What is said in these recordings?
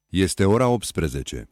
Este ora 18.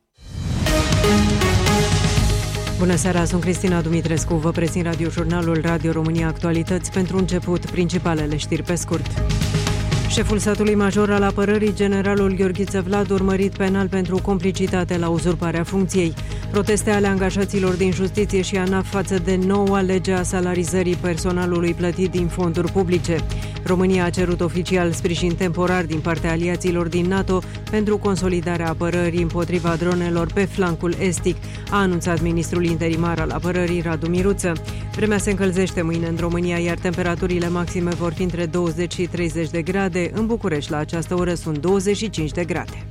Bună seara, sunt Cristina Dumitrescu. Vă prezint radiojurnalul Radio România Actualități. Pentru început, principalele știri pe scurt. Șeful statului major al apărării, generalul Gheorghiță Vlad, urmărit penal pentru complicitate la uzurparea funcției. Proteste ale angajaților din justiție și ANAF față de noua lege a salarizării personalului plătit din fonduri publice. România a cerut oficial sprijin temporar din partea aliaților din NATO pentru consolidarea apărării împotriva dronelor pe flancul estic, a anunțat ministrul interimar al apărării, Radu Miruță. Vremea se încălzește mâine în România, iar temperaturile maxime vor fi între 20 și 30 de grade. În București, la această oră, sunt 25 de grade.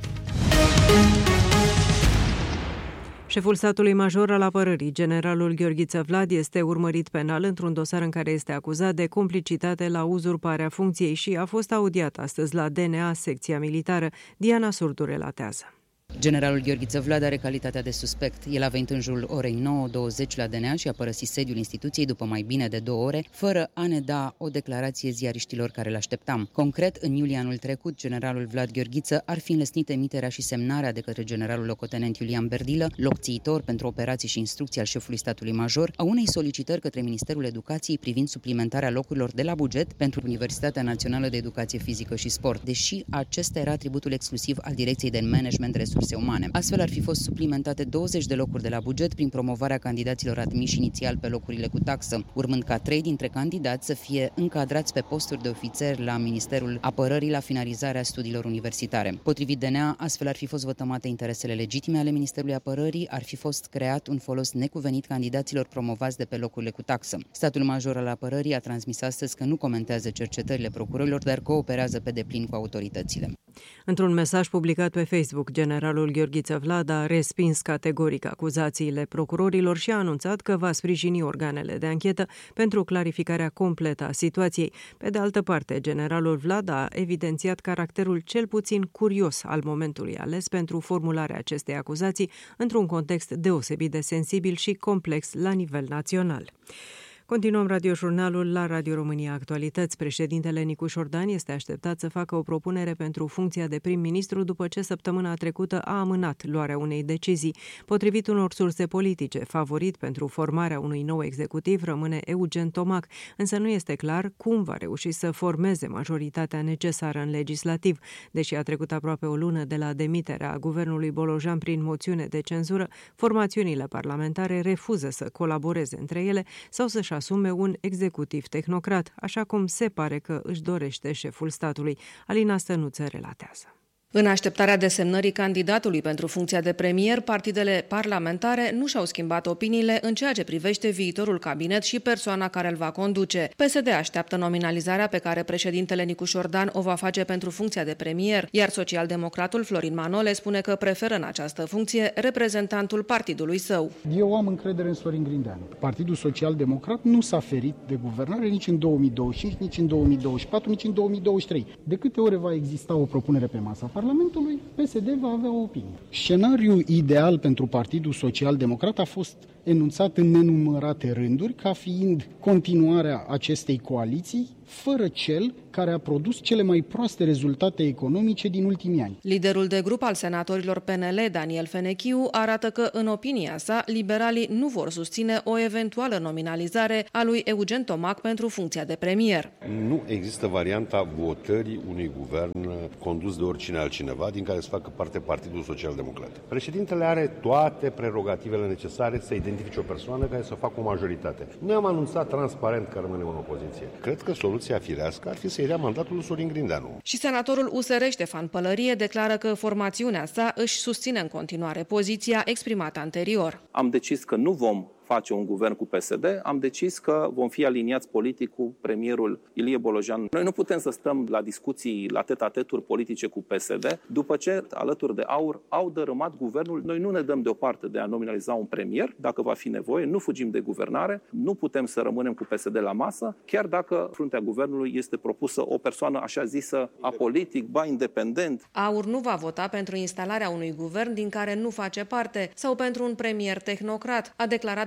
Șeful statului major al apărării, generalul Gheorghiță Vlad, este urmărit penal într-un dosar în care este acuzat de complicitate la uzurparea funcției și a fost audiat astăzi la DNA, secția militară. Diana Surdu relatează. Generalul Gheorghiță Vlad are calitatea de suspect. El a venit în jurul orei 9:20 la DNA și a părăsit sediul instituției după mai bine de 2 ore, fără a ne da o declarație ziariștilor care îl așteptam. Concret, în iulie anul trecut, generalul Vlad Gheorghiță ar fi înlesnit emiterea și semnarea de către generalul locotenent Iulian Berdilă, locțiitor pentru operații și instrucții al șefului statului major, a unei solicitări către Ministerul Educației privind suplimentarea locurilor de la buget pentru Universitatea Națională de Educație Fizică și Sport, deși acesta era atributul exclusiv al Direcției de Management Resurse Umane. Astfel ar fi fost suplimentate 20 de locuri de la buget prin promovarea candidaților admiși inițial pe locurile cu taxă, urmând ca 3 dintre candidați să fie încadrați pe posturi de ofițeri la Ministerul Apărării la finalizarea studiilor universitare. Potrivit DNA, astfel ar fi fost vătămate interesele legitime ale Ministerului Apărării, ar fi fost creat un folos necuvenit candidaților promovați de pe locurile cu taxă. Statul major al apărării a transmis astăzi că nu comentează cercetările procurorilor, dar cooperează pe deplin cu autoritățile. Într-un mesaj publicat pe Facebook, generalul Gheorghiță Vlad a respins categoric acuzațiile procurorilor și a anunțat că va sprijini organele de anchetă pentru clarificarea completă a situației. Pe de altă parte, generalul Vlad a evidențiat caracterul cel puțin curios al momentului ales pentru formularea acestei acuzații într-un context deosebit de sensibil și complex la nivel național. Continuăm radiojurnalul la Radio România Actualități. Președintele Nicușor Dan este așteptat să facă o propunere pentru funcția de prim-ministru după ce săptămâna trecută a amânat luarea unei decizii. Potrivit unor surse politice, favorit pentru formarea unui nou executiv rămâne Eugen Tomac, însă nu este clar cum va reuși să formeze majoritatea necesară în legislativ. Deși a trecut aproape o lună de la demiterea guvernului Bolojan prin moțiune de cenzură, formațiunile parlamentare refuză să colaboreze între ele sau să-și asume un executiv tehnocrat, așa cum se pare că își dorește șeful statului. Alina Stănuță relatează. În așteptarea desemnării candidatului pentru funcția de premier, partidele parlamentare nu și-au schimbat opiniile în ceea ce privește viitorul cabinet și persoana care îl va conduce. PSD așteaptă nominalizarea pe care președintele Nicușor Dan o va face pentru funcția de premier, iar socialdemocratul Florin Manole spune că preferă în această funcție reprezentantul partidului său. Eu am încredere în Sorin Grindeanu. Partidul Social-Democrat nu s-a ferit de guvernare nici în 2025, nici în 2024, nici în 2023. De câte ore va exista o propunere pe masa Parlamentului, PSD va avea o opinie. Scenariul ideal pentru Partidul Social-Democrat a fost enunțat în nenumărate rânduri ca fiind continuarea acestei coaliții fără cel care a produs cele mai proaste rezultate economice din ultimii ani. Liderul de grup al senatorilor PNL, Daniel Fenechiu, arată că, în opinia sa, liberalii nu vor susține o eventuală nominalizare a lui Eugen Tomac pentru funcția de premier. Nu există varianta votării unui guvern condus de oricine altcineva din care să facă parte Partidul Social-Democrat. Președintele are toate prerogativele necesare să identifice o persoană care să facă o majoritate. Noi am anunțat transparent că rămânem în opoziție. Cred că soluția firească ar fi să-i dea mandatul lui Sorin Grindeanu. Și senatorul USR Ștefan Pălărie declară că formațiunea sa își susține în continuare poziția exprimată anterior. Am decis că nu vom face un guvern cu PSD, am decis că vom fi aliniați politic cu premierul Ilie Bolojan. Noi nu putem să stăm la discuții, la tet-a-teturi politice cu PSD, după ce, alături de AUR, au dărâmat guvernul. Noi nu ne dăm deoparte de a nominaliza un premier, dacă va fi nevoie, nu fugim de guvernare, nu putem să rămânem cu PSD la masă, chiar dacă fruntea guvernului este propusă o persoană așa zisă apolitic, ba independent. AUR nu va vota pentru instalarea unui guvern din care nu face parte sau pentru un premier tehnocrat, a declarat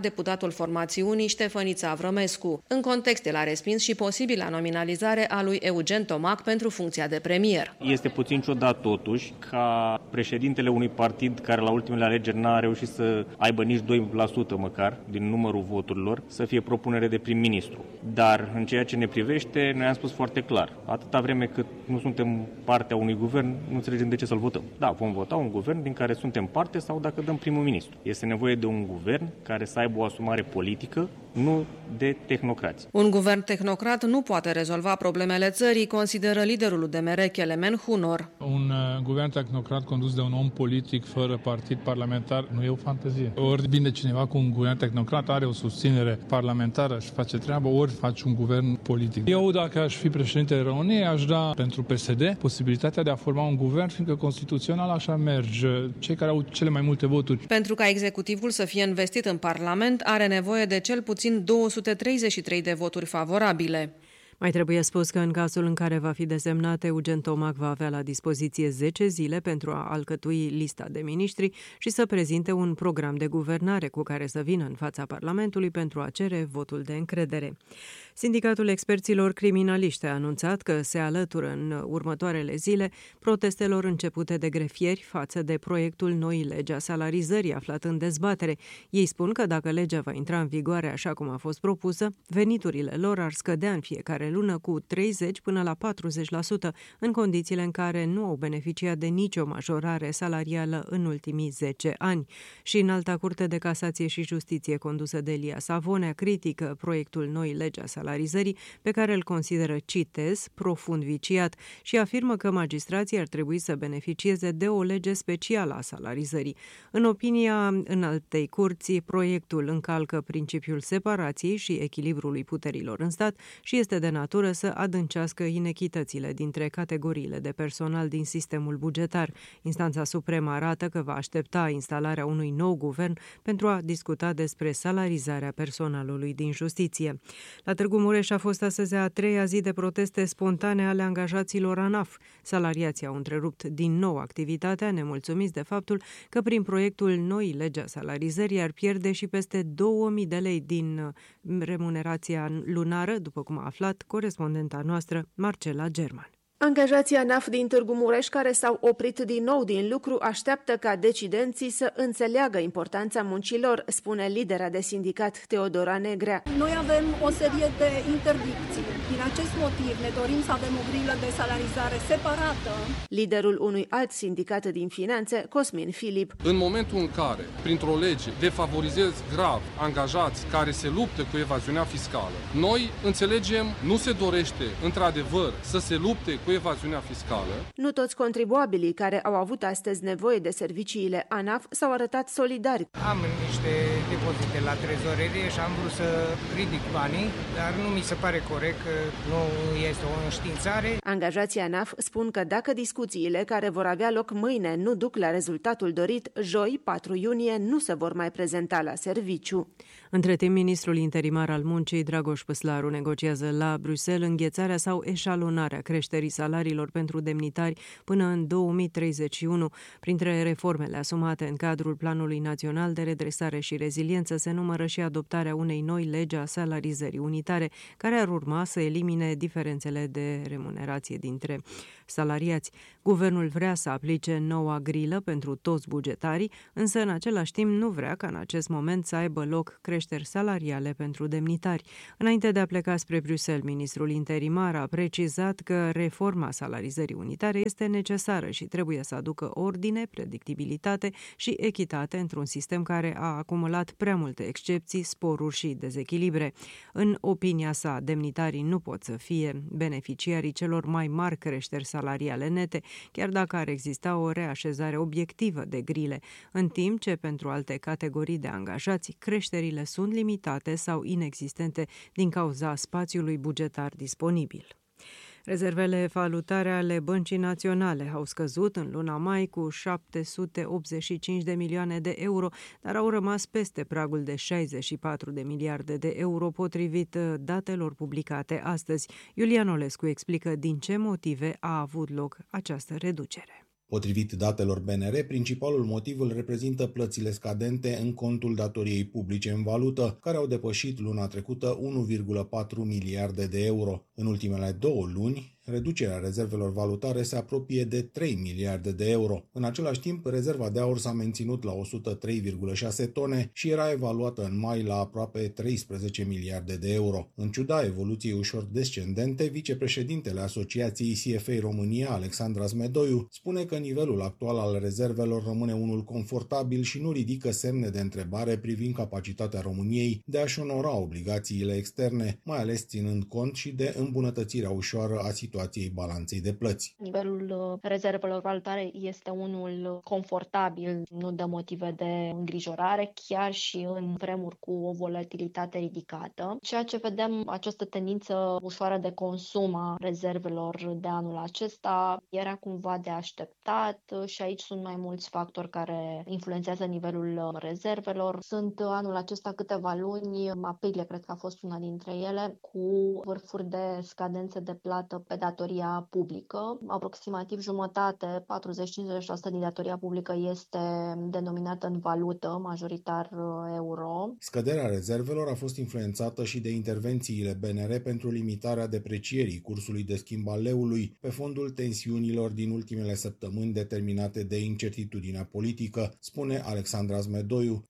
deputatul formațiunii Ștefănița Avrămescu. În context, el a respins și posibila nominalizare a lui Eugen Tomac pentru funcția de premier. Este puțin ciudat totuși ca președintele unui partid care la ultimele alegeri n-a reușit să aibă nici 2% măcar din numărul voturilor să fie propunere de prim-ministru. Dar în ceea ce ne privește, noi am spus foarte clar, atâta vreme cât nu suntem partea unui guvern, nu înțelegem de ce să-l votăm. Da, vom vota un guvern din care suntem parte sau dacă dăm primul ministru. Este nevoie de un guvern care să aibă o asumare politică, nu de tehnocrați. Un guvern tehnocrat nu poate rezolva problemele țării, consideră liderul UDMR Kelemen Hunor. Un guvern tehnocrat condus de un om politic fără partid parlamentar nu e o fantezie. Ori vine cineva cu un guvern tehnocrat, are o susținere parlamentară și face treabă, ori face un guvern politic. Eu, dacă aș fi președintele României, aș da pentru PSD posibilitatea de a forma un guvern, fiindcă constituțional așa merge, cei care au cele mai multe voturi. Pentru ca executivul să fie investit în Parlament, are nevoie de cel puțin 233 de voturi favorabile. Mai trebuie spus că în cazul în care va fi desemnat, Eugen Tomac va avea la dispoziție 10 zile pentru a alcătui lista de miniștri și să prezinte un program de guvernare cu care să vină în fața Parlamentului pentru a cere votul de încredere. Sindicatul experților criminaliști a anunțat că se alătură în următoarele zile protestelor începute de grefieri față de proiectul noii legi a salarizării aflat în dezbatere. Ei spun că dacă legea va intra în vigoare așa cum a fost propusă, veniturile lor ar scădea în fiecare lună cu 30 până la 40% în condițiile în care nu au beneficiat de nicio majorare salarială în ultimii 10 ani. Și Înalta Curte de Casație și Justiție, condusă de Elia Savonea, critică proiectul noii legi a salarizării, pe care îl consideră, citez, profund viciat și afirmă că magistrații ar trebui să beneficieze de o lege specială a salarizării. În opinia Înaltei Curți, proiectul încalcă principiul separației și echilibrului puterilor în stat și este de natură să adâncească inechitățile dintre categoriile de personal din sistemul bugetar. Instanța Supremă arată că va aștepta instalarea unui nou guvern pentru a discuta despre salarizarea personalului din justiție. La Târgu Mureș a fost astăzi a treia zi de proteste spontane ale angajaților ANAF. Salariații au întrerupt din nou activitatea, nemulțumiți de faptul că prin proiectul noii legea salarizării ar pierde și peste 2000 de lei din remunerația lunară, după cum a aflat corespondenta noastră, Marcela German. Angajații ANAF din Târgu Mureș, care s-au oprit din nou din lucru, așteaptă ca decidenții să înțeleagă importanța muncilor, spune lidera de sindicat Teodora Negrea. Noi avem o serie de interdicții. Din acest motiv ne dorim să avem o grilă de salarizare separată. Liderul unui alt sindicat din finanțe, Cosmin Filip. În momentul în care, printr-o lege, defavorizezi grav angajați care se luptă cu evaziunea fiscală, noi înțelegem, nu se dorește într-adevăr să se lupte cu evaziunea fiscală. Nu toți contribuabilii care au avut astăzi nevoie de serviciile ANAF s-au arătat solidari. Am niște depozite la trezorerie și am vrut să ridic banii, dar nu mi se pare corect că nu este o înștiințare. Angajații ANAF spun că dacă discuțiile care vor avea loc mâine nu duc la rezultatul dorit, joi, 4 iunie, nu se vor mai prezenta la serviciu. Între timp, ministrul interimar al muncii, Dragoș Păslaru, negociază la Bruxelles înghețarea sau eșalonarea creșterii salariilor pentru demnitari până în 2031. Printre reformele asumate în cadrul Planului Național de Redresare și Reziliență se numără și adoptarea unei noi legi a salarizării unitare, care ar urma să elimine diferențele de remunerație dintre salariați. Guvernul vrea să aplice noua grilă pentru toți bugetarii, însă în același timp nu vrea ca în acest moment să aibă loc creșteri salariale pentru demnitari. Înainte de a pleca spre Bruxelles, ministrul interimar a precizat că reforma salarizării unitare este necesară și trebuie să aducă ordine, predictibilitate și echitate într-un sistem care a acumulat prea multe excepții, sporuri și dezechilibre. În opinia sa, demnitarii nu pot să fie beneficiarii celor mai mari creșteri salariale nete, chiar dacă ar exista o reașezare obiectivă de grile, în timp ce pentru alte categorii de angajați creșterile sunt limitate sau inexistente din cauza spațiului bugetar disponibil. Rezervele valutare ale Băncii Naționale au scăzut în luna mai cu 785 de milioane de euro, dar au rămas peste pragul de 64 de miliarde de euro, potrivit datelor publicate astăzi. Iulian Olescu explică din ce motive a avut loc această reducere. Potrivit datelor BNR, principalul motiv îl reprezintă plățile scadente în contul datoriei publice în valută, care au depășit luna trecută 1,4 miliarde de euro. În ultimele 2 luni, reducerea rezervelor valutare se apropie de 3 miliarde de euro. În același timp, rezerva de aur s-a menținut la 103,6 tone și era evaluată în mai la aproape 13 miliarde de euro. În ciuda evoluției ușor descendente, vicepreședintele Asociației CFA România, Alexandra Zmedoiu, spune că nivelul actual al rezervelor rămâne unul confortabil și nu ridică semne de întrebare privind capacitatea României de a-și onora obligațiile externe, mai ales ținând cont și de îmbunătățirea ușoară a situației balanței de plăți. Nivelul rezervelor valutare este unul confortabil, nu dă motive de îngrijorare, chiar și în vremuri cu o volatilitate ridicată. Ceea ce vedem, această tendință ușoară de consum a rezervelor de anul acesta era cumva de așteptat și aici sunt mai mulți factori care influențează nivelul rezervelor. Sunt anul acesta câteva luni, aprilie cred că a fost una dintre ele, cu vârfuri de scadențe de plată pe datoria publică. Aproximativ jumătate, 40-50% din datoria publică este denominată în valută, majoritar euro. Scăderea rezervelor a fost influențată și de intervențiile BNR pentru limitarea deprecierii cursului de schimb al leului pe fondul tensiunilor din ultimele săptămâni determinate de incertitudinea politică, spune Alexandra Zmedoiu.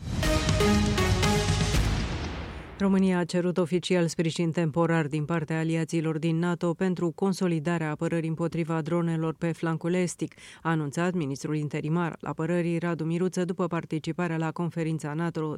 România a cerut oficial sprijin temporar din partea aliaților din NATO pentru consolidarea apărării împotriva dronelor pe flancul estic, a anunțat ministrul interimar al apărării Radu Miruță după participarea la conferința NATO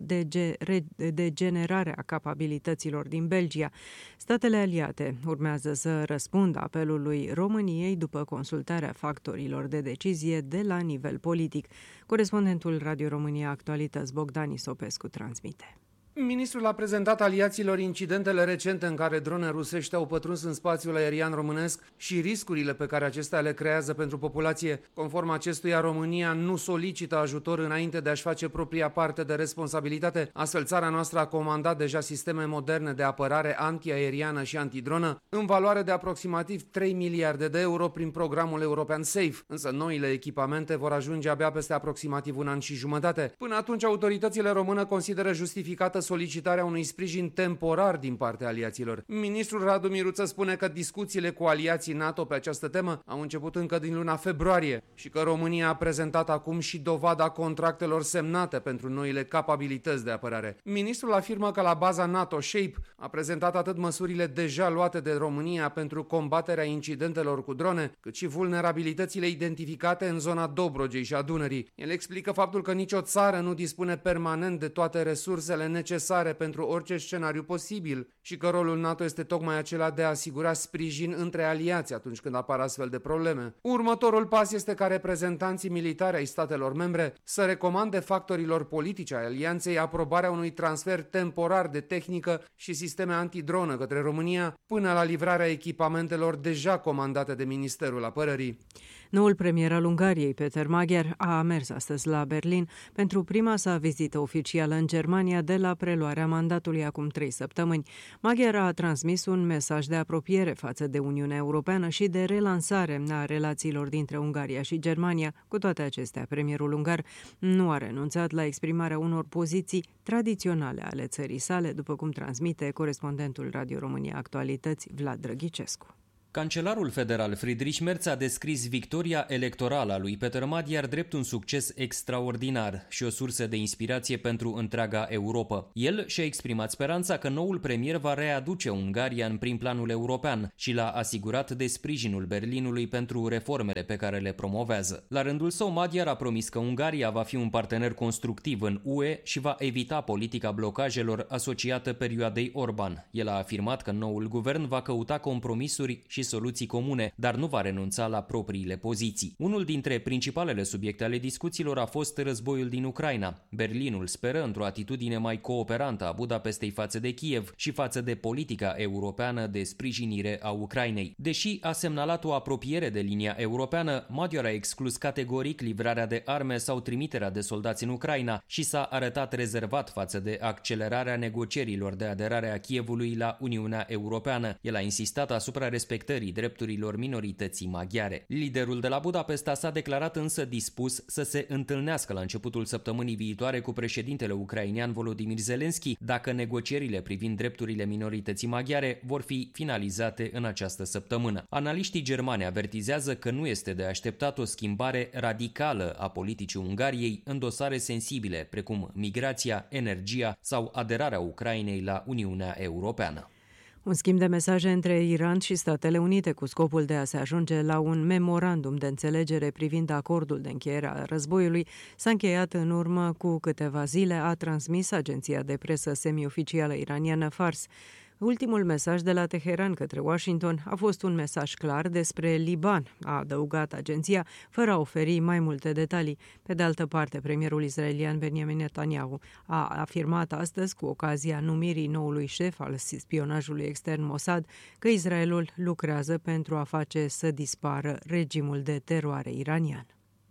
de generare a capabilităților din Belgia. Statele aliate urmează să răspundă apelului României după consultarea factorilor de decizie de la nivel politic. Corespondentul Radio România Actualități Bogdan Isopescu transmite. Ministrul a prezentat aliaților incidentele recente în care drone rusești au pătruns în spațiul aerian românesc și riscurile pe care acestea le creează pentru populație. Conform acestuia, România nu solicită ajutor înainte de a-și face propria parte de responsabilitate. Astfel, țara noastră a comandat deja sisteme moderne de apărare antiaeriană și antidronă în valoare de aproximativ 3 miliarde de euro prin programul european SAFE. Însă noile echipamente vor ajunge abia peste aproximativ 1 an și jumătate. Până atunci, autoritățile române consideră justificată solicitarea unui sprijin temporar din partea aliaților. Ministrul Radu Miruță spune că discuțiile cu aliații NATO pe această temă au început încă din luna februarie și că România a prezentat acum și dovada contractelor semnate pentru noile capabilități de apărare. Ministrul afirmă că la baza NATO SHAPE a prezentat atât măsurile deja luate de România pentru combaterea incidentelor cu drone, cât și vulnerabilitățile identificate în zona Dobrogei și a Dunării. El explică faptul că nicio țară nu dispune permanent de toate resursele necesare pentru orice scenariu posibil și că rolul NATO este tocmai acela de a asigura sprijin între aliați atunci când apar astfel de probleme. Următorul pas este ca reprezentanții militari ai statelor membre să recomande factorilor politici ai alianței aprobarea unui transfer temporar de tehnică și sisteme antidronă către România până la livrarea echipamentelor deja comandate de Ministerul Apărării. Noul premier al Ungariei, Peter Magyar, a mers astăzi la Berlin pentru prima sa vizită oficială în Germania de la preluarea mandatului acum 3 săptămâni. Magyar a transmis un mesaj de apropiere față de Uniunea Europeană și de relansare a relațiilor dintre Ungaria și Germania. Cu toate acestea, premierul ungar nu a renunțat la exprimarea unor poziții tradiționale ale țării sale, după cum transmite corespondentul Radio România Actualități, Vlad Drăghicescu. Cancelarul federal Friedrich Merz a descris victoria electorală a lui Peter Magyar drept un succes extraordinar și o sursă de inspirație pentru întreaga Europa. El și-a exprimat speranța că noul premier va readuce Ungaria în prim planul european și l-a asigurat de sprijinul Berlinului pentru reformele pe care le promovează. La rândul său, Magyar a promis că Ungaria va fi un partener constructiv în UE și va evita politica blocajelor asociată perioadei Orban. El a afirmat că noul guvern va căuta compromisuri și soluții comune, dar nu va renunța la propriile poziții. Unul dintre principalele subiecte ale discuțiilor a fost războiul din Ucraina. Berlinul speră într-o atitudine mai cooperantă a Budapestei față de Kiev și față de politica europeană de sprijinire a Ucrainei. Deși a semnalat o apropiere de linia europeană, Magyar a exclus categoric livrarea de arme sau trimiterea de soldați în Ucraina și s-a arătat rezervat față de accelerarea negocierilor de aderare a Kievului la Uniunea Europeană. El a insistat asupra respectării respectării drepturilor minorității maghiare. Liderul de la Budapesta s-a declarat însă dispus să se întâlnească la începutul săptămânii viitoare cu președintele ucrainean Volodymyr Zelensky, dacă negocierile privind drepturile minorității maghiare vor fi finalizate în această săptămână. Analiștii germani avertizează că nu este de așteptat o schimbare radicală a politicii Ungariei în dosare sensibile, precum migrația, energia sau aderarea Ucrainei la Uniunea Europeană. Un schimb de mesaje între Iran și Statele Unite cu scopul de a se ajunge la un memorandum de înțelegere privind acordul de încheiere a războiului s-a încheiat în urmă cu câteva zile, a transmis agenția de presă semioficială iraniană Fars. Ultimul mesaj de la Teheran către Washington a fost un mesaj clar despre Liban, a adăugat agenția, fără a oferi mai multe detalii. Pe de altă parte, premierul israelian Benjamin Netanyahu a afirmat astăzi, cu ocazia numirii noului șef al spionajului extern Mossad, că Israelul lucrează pentru a face să dispară regimul de teroare iranian.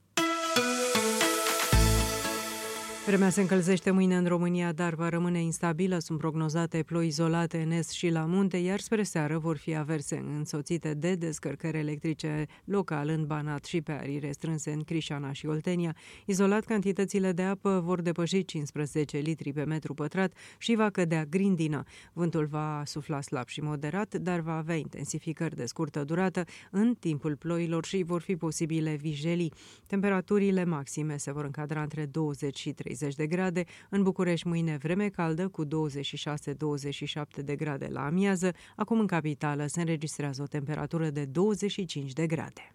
Vremea se încălzește mâine în România, dar va rămâne instabilă. Sunt prognozate ploi izolate în est și la munte, iar spre seară vor fi averse însoțite de descărcări electrice local în Banat și pe arii restrânse în Crișana și Oltenia. Izolat, cantitățile de apă vor depăși 15 litri pe metru pătrat și va cădea grindină. Vântul va sufla slab și moderat, dar va avea intensificări de scurtă durată în timpul ploilor și vor fi posibile vijelii. Temperaturile maxime se vor încadra între 20 și 30 de grade. În București mâine vreme caldă cu 26-27 de grade la amiază. Acum în capitală se înregistrează o temperatură de 25 de grade.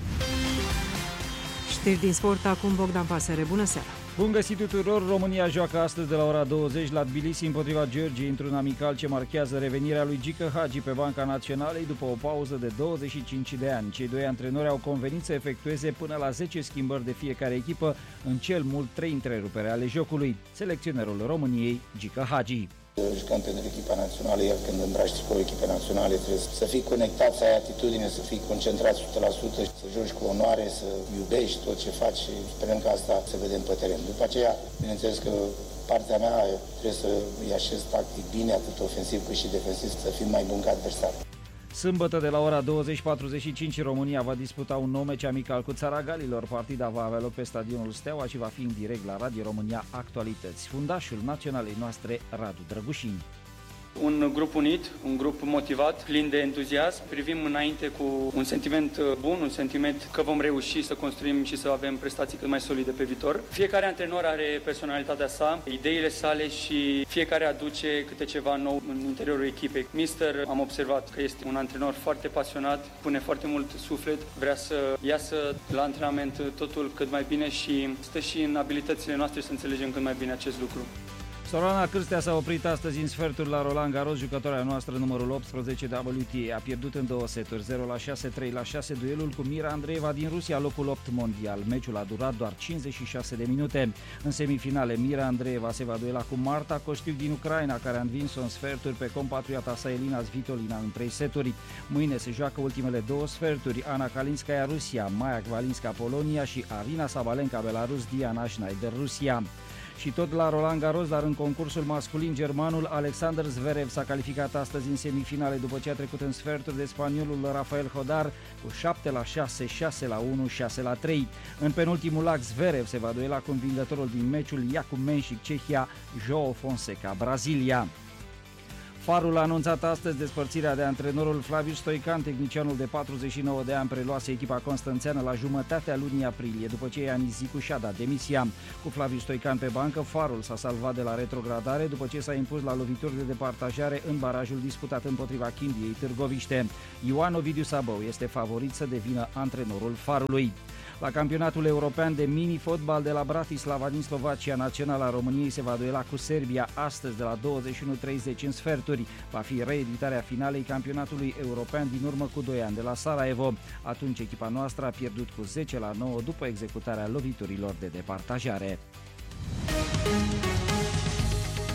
Știri din sport, acum Bogdan Pasăre. Bună seara! Bun găsit tuturor! România joacă astăzi de la ora 20 la Tbilisi împotriva Georgiei într-un amical ce marchează revenirea lui Gică Hagi pe banca naționalei după o pauză de 25 de ani. Cei doi antrenori au convenit să efectueze până la 10 schimbări de fiecare echipă, în cel mult 3 întrerupere ale jocului. Selecționerul României, Gică Hagi. Jucăm pentru echipa națională, iar când îmbraci tricoul echipei naționale trebuie să fii conectat, să ai atitudine, să fii concentrat 100%, să joci cu onoare, să iubești tot ce faci și sperăm că asta să vedem pe teren. După aceea, bineînțeles că partea mea trebuie să îi așez tactic bine, atât ofensiv cât și defensiv, să fim mai buni ca adversari. Sâmbătă de la ora 20:45 România va disputa un nou meci amical cu Țara Galilor. Partida va avea loc pe stadionul Steaua și va fi în direct la Radio România Actualități. Fundașul naționalei noastre, Radu Drăgușin. Un grup unit, un grup motivat, plin de entuziasm. Privim înainte cu un sentiment bun, un sentiment că vom reuși să construim și să avem prestații cât mai solide pe viitor. Fiecare antrenor are personalitatea sa, ideile sale și fiecare aduce câte ceva nou în interiorul echipei. Mister, am observat că este un antrenor foarte pasionat, pune foarte mult suflet, vrea să iasă la antrenament totul cât mai bine și stă și în abilitățile noastre să înțelegem cât mai bine acest lucru. Sorana Cârstea s-a oprit astăzi în sferturi la Roland Garros. Jucătoarea noastră numărul 18 WTA a pierdut în 2 seturi, 0-6, 3-6, duelul cu Mira Andreeva din Rusia, locul 8 mondial. Meciul a durat doar 56 de minute. În semifinale, Mira Andreeva se va duela cu Marta Kostiuk din Ucraina, care a învins-o în sferturi pe compatriota sa Elina Svitolina în 3 seturi. Mâine se joacă ultimele 2 sferturi: Ana Kalinskaya Rusia, Maia Kvalinska Polonia și Arina Sabalenka Belarus, Diana Schneider Rusia. Și tot la Roland Garros, dar în concursul masculin, germanul Alexander Zverev s-a calificat astăzi în semifinale după ce a trecut în sferturi de spaniolul Rafael Hodar cu 7-6, 6-1, 6-3. În penultimul act, Zverev se va duela cu învingătorul din meciul Jakub Menšik, Cehia, João Fonseca, Brazilia. Farul a anunțat astăzi despărțirea de antrenorul Flavius Stoican. Tehnicianul de 49 de ani preluase echipa constanțeană la jumătatea lunii aprilie, după ce Ianis Zicu și-a dat demisia. Cu Flavius Stoican pe bancă, Farul s-a salvat de la retrogradare după ce s-a impus la lovituri de departajare în barajul disputat împotriva Chindiei Târgoviște. Ioan Ovidiu Sabău este favorit să devină antrenorul Farului. La campionatul european de mini-fotbal de la Bratislava din Slovacia, naționala României se va duela cu Serbia astăzi de la 21:30 în sferturi. Va fi reeditarea finalei campionatului european din urmă cu 2 ani de la Sarajevo. Atunci echipa noastră a pierdut cu 10-9 după executarea loviturilor de departajare.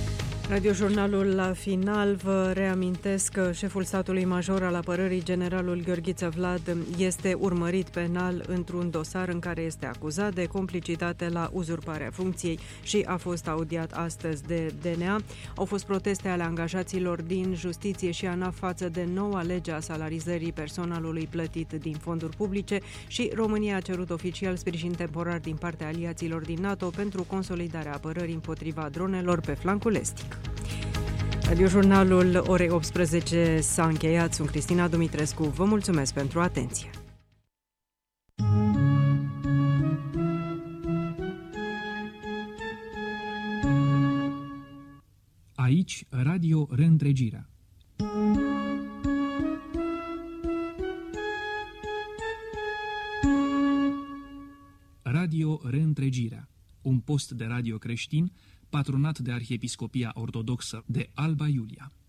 Radiojurnalul la final. Vă reamintesc că șeful statului major al apărării, generalul Gheorghiță Vlad, este urmărit penal într-un dosar în care este acuzat de complicitate la uzurparea funcției și a fost audiat astăzi de DNA. Au fost proteste ale angajaților din justiție și ANAF față de noua lege a salarizării personalului plătit din fonduri publice și România a cerut oficial sprijin temporar din partea aliaților din NATO pentru consolidarea apărării împotriva dronelor pe flancul estic. Radiojurnalul orei 18 s-a încheiat. Sunt Cristina Dumitrescu. Vă mulțumesc pentru atenție. Aici, Radio Reîntregirea. Radio Reîntregirea, un post de radio creștin patronat de Arhiepiscopia Ortodoxă de Alba Iulia.